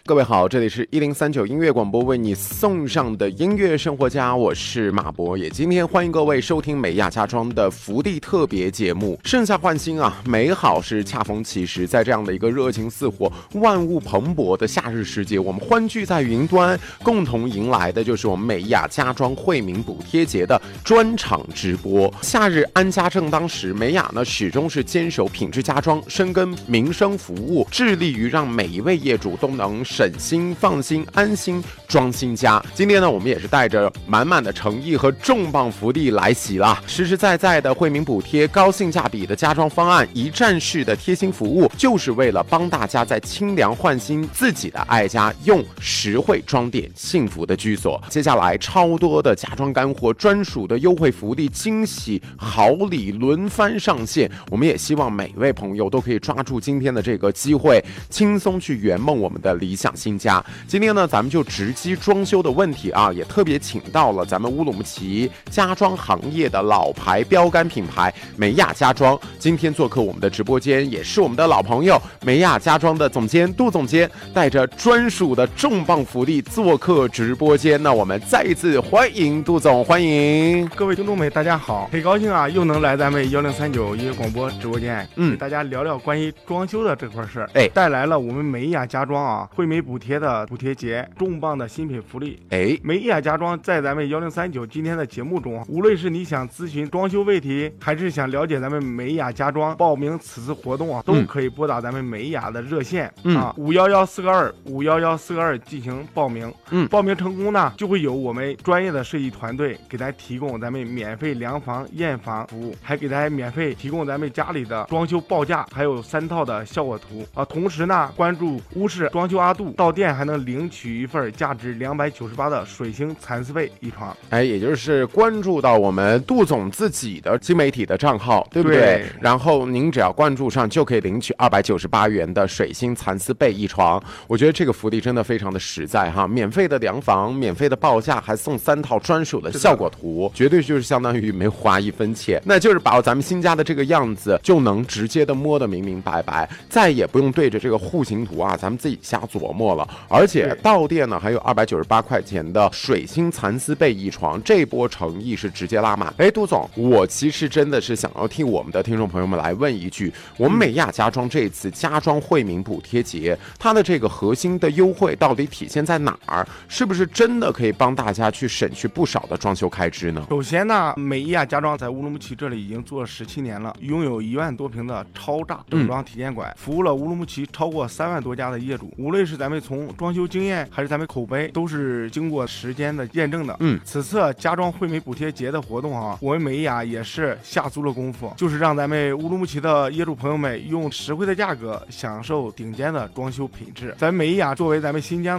各位好，这里是1039音乐广播为你送上的音乐生活家，我是马博，也今天欢迎各位收听美亚家庄的福地特别节目。盛夏换新啊，美好是恰逢其时，在这样的一个热情似火、万物蓬勃的夏日时节，我们欢聚在云端，共同迎来的就是我们美亚家庄惠民补贴节的专场直播。夏日安家正当时，美亚呢始终是坚守品质家装，深耕民生服务，致力于让每一位业主都能省心、放心、安心装新家。今天呢，我们也是带着满满的诚意和重磅福利来袭啦！实实在在的惠民补贴、高性价比的家装方案、一站式的贴心服务，就是为了帮大家在清凉换新自己的爱家，用实惠装点幸福的居所。接下来超多的家装干货、专属的优惠福利、惊喜好礼轮番上线，我们也希望每位朋友都可以抓住今天的这个机会，轻松去圆梦我们的理想新家。今天呢，咱们就直击装修的问题啊，也特别请到了咱们乌鲁木齐家装行业的老牌标杆品牌美亚家装，今天做客我们的直播间，也是我们的老朋友美亚家装的总监杜总监，带着专属的重磅福利做客直播间。那我们再一次欢迎杜总，欢迎各位听众们，大家好，很高兴啊，又能来咱们1039音乐广播直播间，给大家聊聊关于装修的这块事儿。带来了我们美亚家装啊惠民补贴的补贴节重磅的新品福利。美亚家装在咱们1039今天的节目中，无论是你想咨询装修问题，还是想了解咱们美亚家装报名此次活动啊，都可以拨打咱们美亚的热线511-422-511-422进行报名。报名成功呢，就会有我们专业的设计团队给大家提供咱们免费量房、验房服务，还给大家免费提供咱们家里的装修报价，还有3套的效果图啊。同时呢，关注乌市装修阿杜，到店还能领取一份价值298的水星蚕丝被一床。 也就是关注到我们杜总自己的新媒体的账号，对不对？然后您只要关注上，就可以领取298元的水星蚕丝被一床。我觉得这个福利真的非常的实在哈，免费的量房，免费的报价，还送3套专属的效果图，绝对就是相当于没花1分钱，那就是把咱们新家的这个样子就能直接的摸得明明白白，再也不用对着这个户型图啊咱们自己瞎琢磨了。而且到店呢还有298块钱的水星蚕丝被一床，这波诚意是直接拉满。杜总，我其实真的是想要替我们的听众朋友们来问一句，我们美亚家装这次家装惠民补贴节，它的这个核心的优惠到底体现在哪儿？是不是真的可以帮大家去省去不少的装修开支呢？ 首先呢，美亚家装在乌鲁木齐这里已经做了17年了，拥有1万多平的超大整装体验馆，服务了乌鲁木齐超过3万多家的业主。无论是咱们从装修经验还是咱们口碑，都是经过时间的验证的。此次家装惠民补贴节的活动啊，我们美亚也是下足了功夫，就是让咱们乌鲁木齐的业主朋友们用实惠的价格享受顶尖的装修品质。咱美亚作为咱们新疆